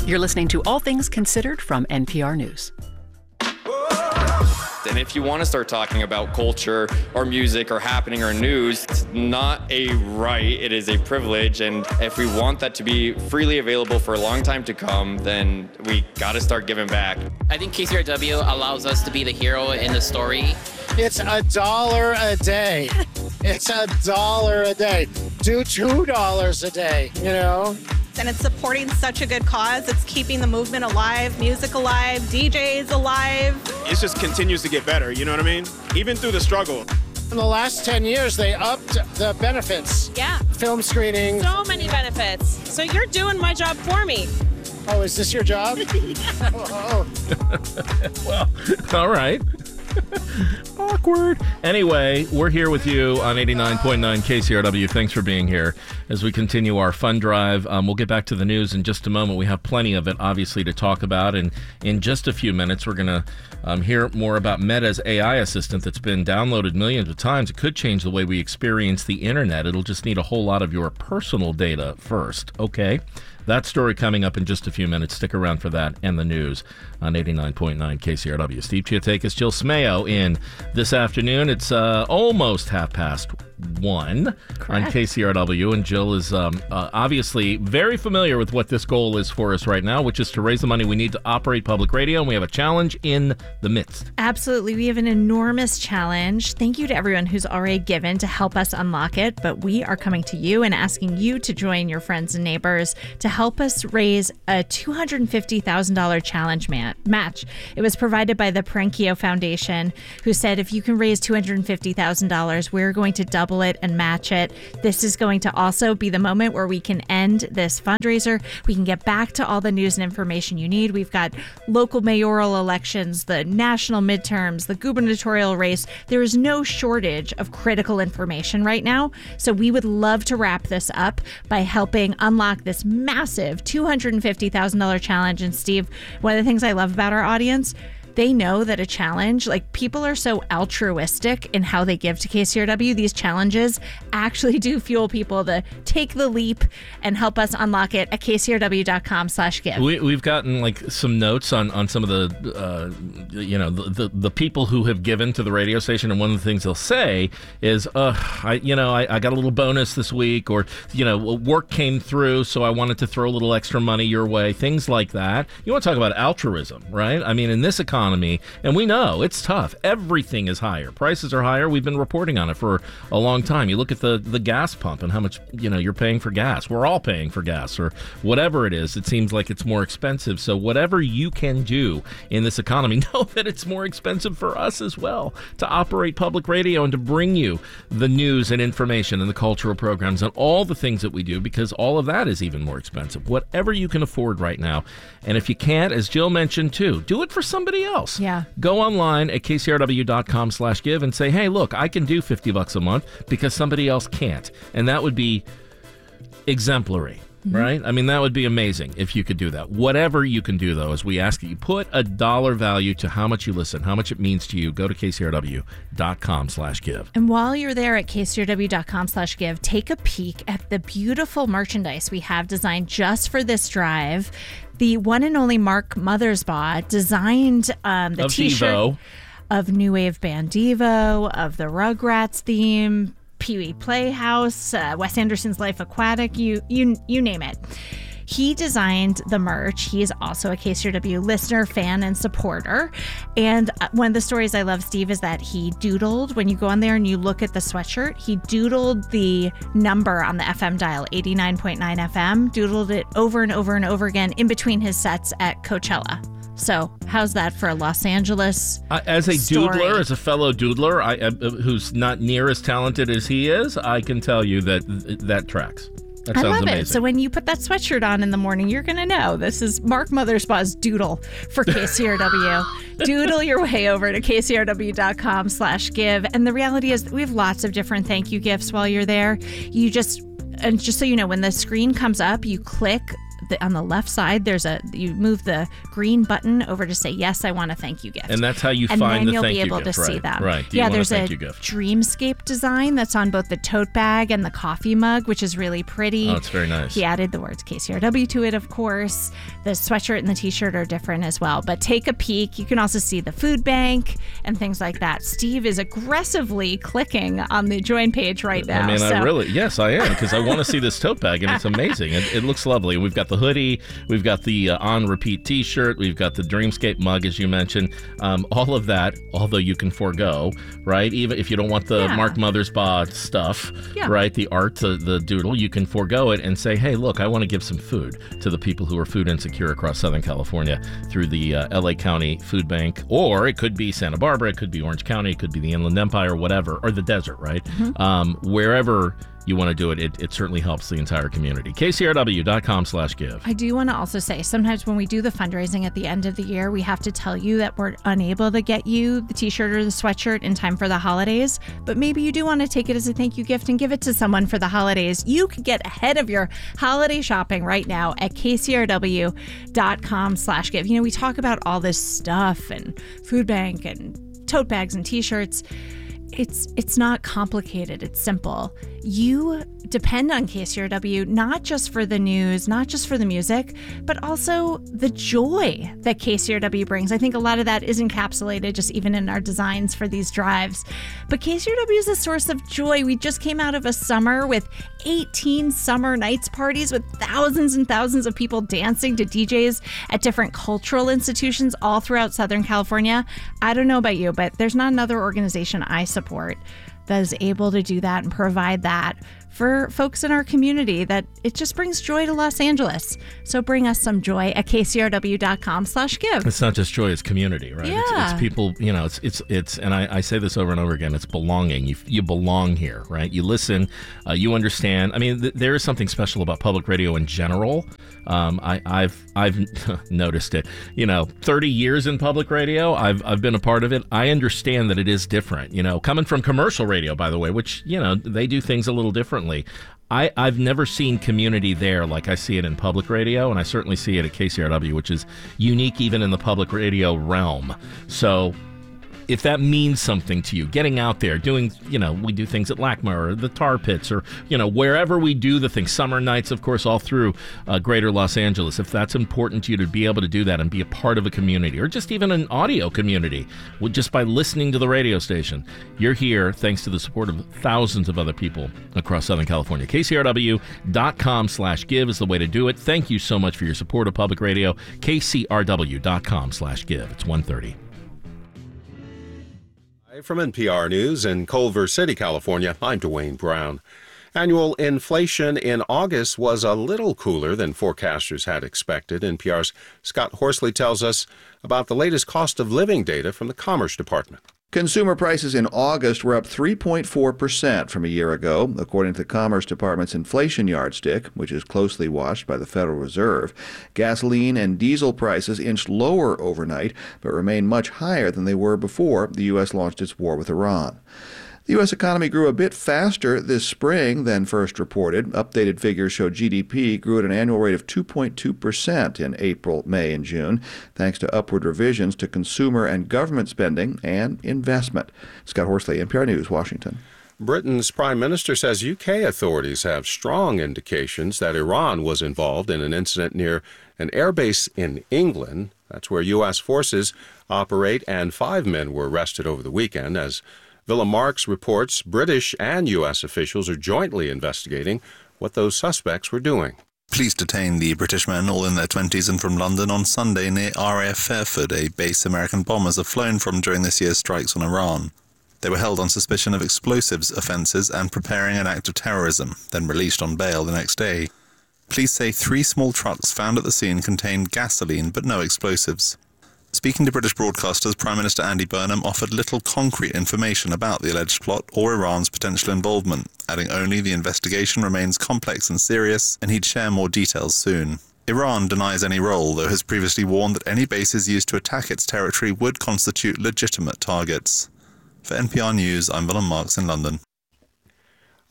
You're listening to All Things Considered from NPR News. And if you want to start talking about culture or music or happening or news, it's not a right, it is a privilege. And if we want that to be freely available for a long time to come, then we got to start giving back. I think KCRW allows us to be the hero in the story. It's $1 a day. It's $1 a day. Do $2 a day, you know? And it's supporting such a good cause. It's keeping the movement alive, music alive, DJs alive. It just continues to get better, you know what I mean? Even through the struggle. In the last 10 years, they upped the benefits. Yeah. Film screening. So many benefits. So you're doing my job for me. Oh, is this your job? Oh. Well, all right. Awkward. Anyway, we're here with you on 89.9 KCRW. Thanks for being here as we continue our fun drive. We'll get back to the news in just a moment. We have plenty of it, obviously, to talk about. And in just a few minutes, we're going to hear more about Meta's AI assistant that's been downloaded millions of times. It could change the way we experience the internet. It'll just need a whole lot of your personal data first. Okay. That story coming up in just a few minutes. Stick around for that and the news on 89.9 KCRW. Steve Chiatakis, Jill Smayo in this afternoon. It's almost 1:30 on KCRW, and Jill is obviously very familiar with what this goal is for us right now, which is to raise the money we need to operate public radio, and we have a challenge in the midst. Absolutely. We have an enormous challenge. Thank you to everyone who's already given to help us unlock it, but we are coming to you and asking you to join your friends and neighbors to help us raise a $250,000 challenge match. It was provided by the Parenkio Foundation, who said if you can raise $250,000, we're going to double it and match it. This is going to also be the moment where we can end this fundraiser. We can get back to all the news and information you need. We've got local mayoral elections, the national midterms, the gubernatorial race. There is no shortage of critical information right now. So we would love to wrap this up by helping unlock this massive $250,000 challenge. And Steve, one of the things I love about our audience, they know that a challenge, like people are so altruistic in how they give to KCRW. These challenges actually do fuel people to take the leap and help us unlock it at kcrw.com/give. We've gotten like some notes on some of the, the people who have given to the radio station. And one of the things they'll say is, I got a little bonus this week, or, work came through, so I wanted to throw a little extra money your way, things like that. You want to talk about altruism, right? I mean, in this economy, and we know it's tough. Everything is higher. Prices are higher. We've been reporting on it for a long time. You look at the gas pump and how much, you're paying for gas. We're all paying for gas or whatever it is. It seems like it's more expensive. So whatever you can do in this economy, know that it's more expensive for us as well to operate public radio and to bring you the news and information and the cultural programs and all the things that we do, because all of that is even more expensive. Whatever you can afford right now. And if you can't, as Jill mentioned too, do it for somebody else. Yeah. Go online at kcrw.com/give and say, hey, look, I can do $50 a month because somebody else can't. And that would be exemplary, right? I mean, that would be amazing if you could do that. Whatever you can do, though, is we ask that you put a dollar value to how much you listen, how much it means to you. Go to kcrw.com/give. And while you're there at kcrw.com/give, take a peek at the beautiful merchandise we have designed just for this drive. The one and only Mark Mothersbaugh designed the t-shirt Devo. Of new wave band Devo, of the Rugrats theme, Pee-wee Playhouse, Wes Anderson's Life Aquatic, you name it. He designed the merch. He is also a KCRW listener, fan, and supporter. And one of the stories I love, Steve, is that he doodled, when you go on there and you look at the sweatshirt, he doodled the number on the FM dial, 89.9 FM, doodled it over and over and over again in between his sets at Coachella. So how's that for a Los Angeles as a story? Doodler, as a fellow doodler, who's not near as talented as he is, I can tell you that tracks. That sounds amazing. It. So when you put that sweatshirt on in the morning, you're going to know this is Mark Mothersbaugh's doodle for KCRW. Doodle your way over to kcrw.com/give. And the reality is that we have lots of different thank you gifts while you're there. And just so you know, when the screen comes up, you click on the left side, you move the green button over to say, yes, I want a thank you gift. And that's how you and find the thank you gift. And then you'll be able to see them. Right. Yeah, there's a dreamscape design that's on both the tote bag and the coffee mug, which is really pretty. Oh, it's very nice. He added the words KCRW to it, of course. The sweatshirt and the t-shirt are different as well. But take a peek. You can also see the food bank and things like that. Steve is aggressively clicking on the join page right now. I mean, yes, I am, because I want to see this tote bag, and it's amazing. It looks lovely. We've got the hoodie. We've got the On Repeat t-shirt. We've got the Dreamscape mug, as you mentioned. All of that, although you can forego, right? Even if you don't want the Mark Mothersbaugh stuff, right? The art, the doodle, you can forego it and say, hey, look, I want to give some food to the people who are food insecure across Southern California through the LA County Food Bank, or it could be Santa Barbara, it could be Orange County, it could be the Inland Empire, whatever, or the desert, right? Mm-hmm. Wherever you want to do it, it certainly helps the entire community. KCRW.com/give. I do want to also say, sometimes when we do the fundraising at the end of the year, we have to tell you that we're unable to get you the t-shirt or the sweatshirt in time for the holidays, but maybe you do want to take it as a thank you gift and give it to someone for the holidays. You can get ahead of your holiday shopping right now at KCRW.com/give. You know, we talk about all this stuff and food bank and tote bags and t-shirts. It's not complicated. It's simple. You depend on KCRW not just for the news, not just for the music, but also the joy that KCRW brings. I think a lot of that is encapsulated just even in our designs for these drives. But KCRW is a source of joy. We just came out of a summer with 18 summer nights parties with thousands and thousands of people dancing to DJs at different cultural institutions all throughout Southern California. I don't know about you, but there's not another organization I support that is able to do that and provide that for folks in our community, that it just brings joy to Los Angeles. So bring us some joy at KCRW.com/give. It's not just joy, it's community, right? Yeah. It's people, you know, it's and I say this over and over again, it's belonging. You belong here, right? You listen, you understand. I mean, there is something special about public radio in general. I've noticed it. 30 years in public radio, I've been a part of it. I understand that it is different. Coming from commercial radio, by the way, which they do things a little differently. I've never seen community there like I see it in public radio, and I certainly see it at KCRW, which is unique even in the public radio realm. So if that means something to you, getting out there, doing, we do things at LACMA or the Tar Pits or, wherever we do the things, summer nights, of course, all through greater Los Angeles. If that's important to you to be able to do that and be a part of a community or just even an audio community, just by listening to the radio station, you're here thanks to the support of thousands of other people across Southern California. KCRW.com/give is the way to do it. Thank you so much for your support of public radio. KCRW.com/give. It's 1:30. From NPR News in Culver City, California, I'm Dwayne Brown. Annual inflation in August was a little cooler than forecasters had expected. NPR's Scott Horsley tells us about the latest cost of living data from the Commerce Department. Consumer prices in August were up 3.4% from a year ago, according to the Commerce Department's inflation yardstick, which is closely watched by the Federal Reserve. Gasoline and diesel prices inched lower overnight, but remain much higher than they were before the U.S. launched its war with Iran. The U.S. economy grew a bit faster this spring than first reported. Updated figures show GDP grew at an annual rate of 2.2% in April, May, and June, thanks to upward revisions to consumer and government spending and investment. Scott Horsley, NPR News, Washington. Britain's Prime Minister says UK authorities have strong indications that Iran was involved in an incident near an airbase in England. That's where U.S. forces operate, and 5 men were arrested over the weekend. As Villa Marks reports, British and U.S. officials are jointly investigating what those suspects were doing. Police detained the British men, all in their 20s and from London, on Sunday near RAF Fairford, a base American bombers have flown from during this year's strikes on Iran. They were held on suspicion of explosives offences and preparing an act of terrorism, then released on bail the next day. Police say 3 small trucks found at the scene contained gasoline but no explosives. Speaking to British broadcasters, Prime Minister Andy Burnham offered little concrete information about the alleged plot or Iran's potential involvement, adding only the investigation remains complex and serious, and he'd share more details soon. Iran denies any role, though has previously warned that any bases used to attack its territory would constitute legitimate targets. For NPR News, I'm Willem Marks in London.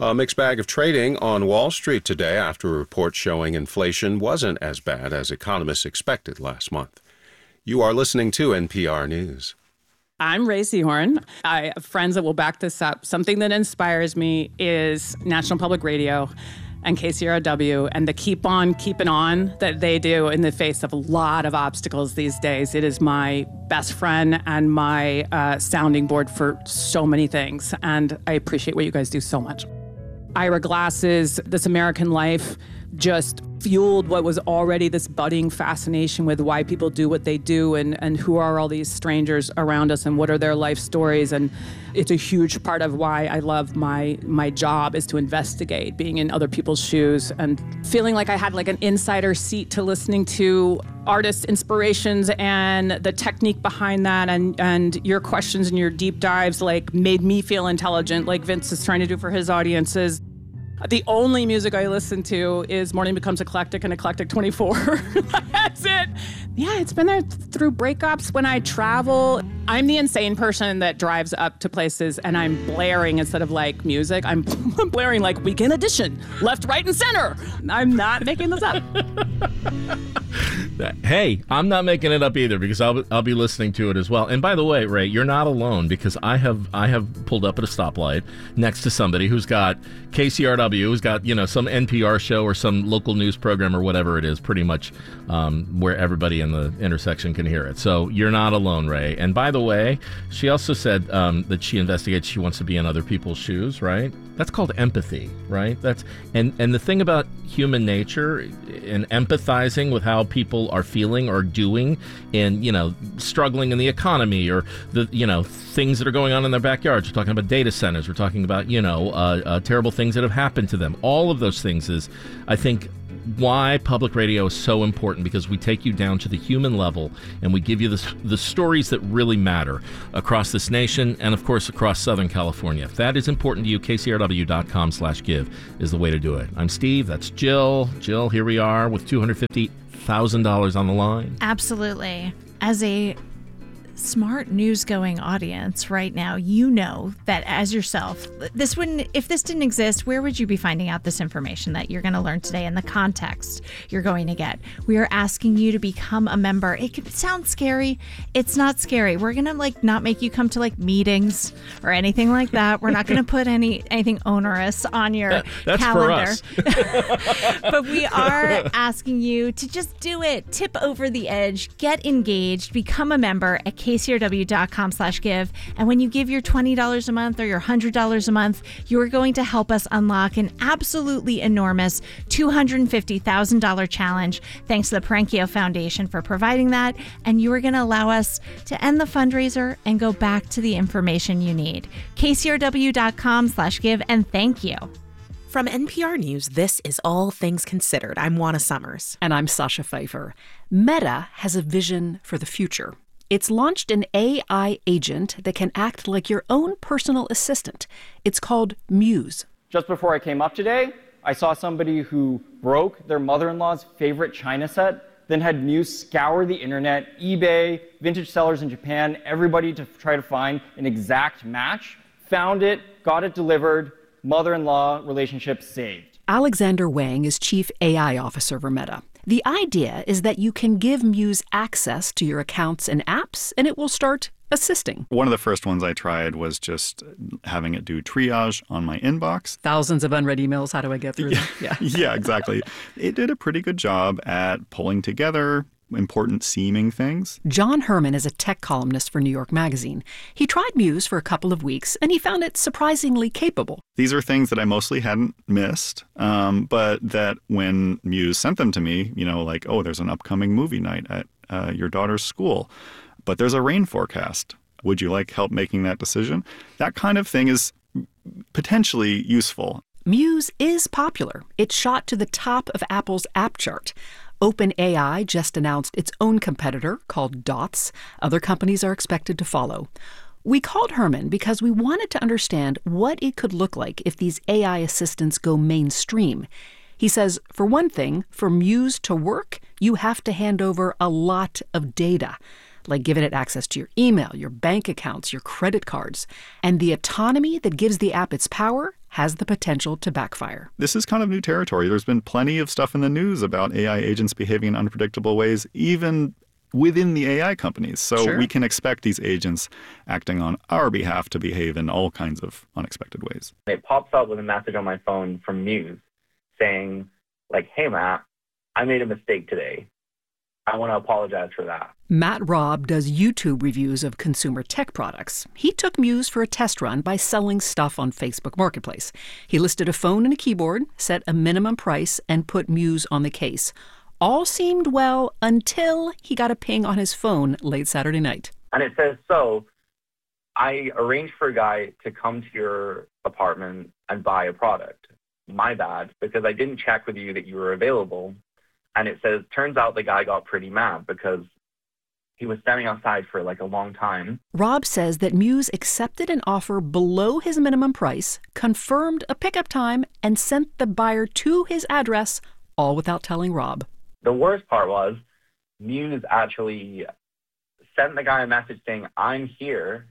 A mixed bag of trading on Wall Street today after a report showing inflation wasn't as bad as economists expected last month. You are listening to NPR News. I'm Ray Seahorn. I have friends that will back this up. Something that inspires me is National Public Radio and KCRW and the keep on keeping on that they do in the face of a lot of obstacles these days. It is my best friend and my sounding board for so many things, and I appreciate what you guys do so much. Ira Glass's This American Life just fueled what was already this budding fascination with why people do what they do and who are all these strangers around us and what are their life stories. And it's a huge part of why I love my job is to investigate, being in other people's shoes and feeling like I had like an insider seat to listening to artists' inspirations and the technique behind that and your questions and your deep dives like made me feel intelligent like Vince is trying to do for his audiences. The only music I listen to is Morning Becomes Eclectic and Eclectic 24. That's it. Yeah, it's been there through breakups when I travel. I'm the insane person that drives up to places and I'm blaring instead of like music. I'm blaring like Weekend Edition, left, right, and center. I'm not making this up. Hey, I'm not making it up either because I'll be listening to it as well. And by the way, Ray, you're not alone because I have pulled up at a stoplight next to somebody who's got KCRW, who's got some NPR show or some local news program or whatever it is, pretty much where everybody in the intersection can hear it. So you're not alone, Ray. And by the way, she also said that she investigates. She wants to be in other people's shoes, right? That's called empathy, right? And the thing about human nature and empathizing with how people are feeling or doing and, struggling in the economy or the, things that are going on in their backyards. We're talking about data centers. We're talking about, terrible things that have happened to them. All of those things is, I think, why public radio is so important, because we take you down to the human level and we give you the stories that really matter across this nation and, of course, across Southern California. If that is important to you, kcrw.com/give is the way to do it. I'm Steve. That's Jill. Jill, here we are with $250,000 on the line. Absolutely. As a smart news-going audience right now, you know that as yourself, if this didn't exist, where would you be finding out this information that you're going to learn today and the context you're going to get? We are asking you to become a member. It could sound scary. It's not scary. We're going to not make you come to meetings or anything like that. We're not going to put anything onerous on your That's calendar. For us. But we are asking you to just do it. Tip over the edge. Get engaged. Become a member at kcrw.com/give. And when you give your $20 a month or your $100 a month, you're going to help us unlock an absolutely enormous $250,000 challenge. Thanks to the Parankio Foundation for providing that. And you are going to allow us to end the fundraiser and go back to the information you need. kcrw.com/give. And thank you. From NPR News, this is All Things Considered. I'm Juana Summers. And I'm Sasha Pfeiffer. Meta has a vision for the future. It's launched an AI agent that can act like your own personal assistant. It's called Muse. Just before I came up today, I saw somebody who broke their mother-in-law's favorite china set, then had Muse scour the internet, eBay, vintage sellers in Japan, everybody to try to find an exact match, found it, got it delivered, mother-in-law relationship saved. Alexander Wang is Chief AI Officer for Meta. The idea is that you can give Muse access to your accounts and apps, and it will start assisting. One of the first ones I tried was just having it do triage on my inbox. Thousands of unread emails. How do I get through them? Yeah. Yeah, exactly. It did a pretty good job at pulling together important seeming things. John Herman is a tech columnist for New York Magazine. He tried Muse for a couple of weeks, and he found it surprisingly capable. These are things that I mostly hadn't missed, but that when Muse sent them to me, like, oh, there's an upcoming movie night at your daughter's school, but there's a rain forecast. Would you like help making that decision? That kind of thing is potentially useful. Muse is popular. It shot to the top of Apple's app chart. OpenAI just announced its own competitor called Dots. Other companies are expected to follow. We called Herman because we wanted to understand what it could look like if these AI assistants go mainstream. He says, for one thing, for Muse to work, you have to hand over a lot of data, like giving it access to your email, your bank accounts, your credit cards. And the autonomy that gives the app its power has the potential to backfire. This is kind of new territory. There's been plenty of stuff in the news about AI agents behaving in unpredictable ways, even within the AI companies. So we can expect these agents acting on our behalf to behave in all kinds of unexpected ways. It pops up with a message on my phone from Muse saying, like, hey, Matt, I made a mistake today. I want to apologize for that. Matt Robb does YouTube reviews of consumer tech products. He took Muse for a test run by selling stuff on Facebook Marketplace. He listed a phone and a keyboard, set a minimum price, and put Muse on the case. All seemed well until he got a ping on his phone late Saturday night. And it says, so I arranged for a guy to come to your apartment and buy a product. My bad, because I didn't check with you that you were available. And it says, turns out the guy got pretty mad because he was standing outside for like a long time. Rob says that Muse accepted an offer below his minimum price, confirmed a pickup time, and sent the buyer to his address, all without telling Rob. The worst part was Muse actually sent the guy a message saying, I'm here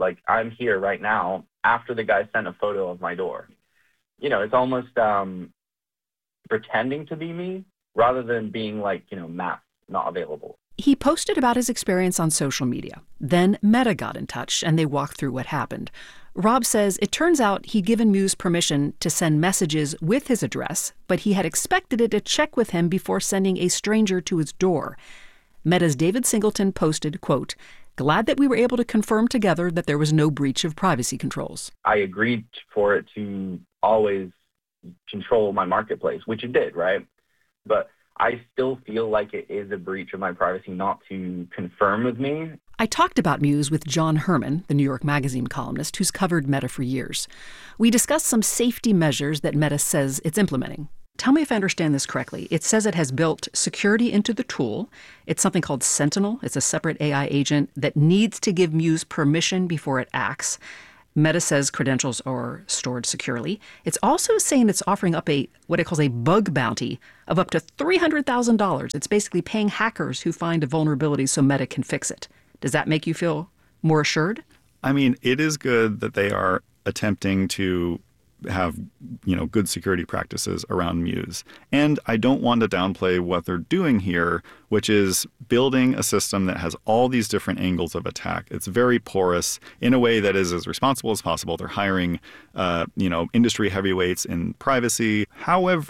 right now, after the guy sent a photo of my door. You know, it's almost pretending to be me rather than being like, Matt's not available. He posted about his experience on social media. Then Meta got in touch, and they walked through what happened. Rob says it turns out he'd given Muse permission to send messages with his address, but he had expected it to check with him before sending a stranger to his door. Meta's David Singleton posted, quote, glad that we were able to confirm together that there was no breach of privacy controls. I agreed for it to always control my marketplace, which it did, right? But I still feel like it is a breach of my privacy not to confirm with me. I talked about Muse with John Herman, the New York Magazine columnist who's covered Meta for years. We discussed some safety measures that Meta says it's implementing. Tell me if I understand this correctly. It says it has built security into the tool. It's something called Sentinel. It's a separate AI agent that needs to give Muse permission before it acts. Meta says credentials are stored securely. It's also saying it's offering up what it calls a bug bounty of up to $300,000. It's basically paying hackers who find a vulnerability so Meta can fix it. Does that make you feel more assured? I mean, it is good that they are attempting to have, good security practices around Muse. And I don't want to downplay what they're doing here, which is building a system that has all these different angles of attack. It's very porous in a way that is as responsible as possible. They're hiring, industry heavyweights in privacy. However,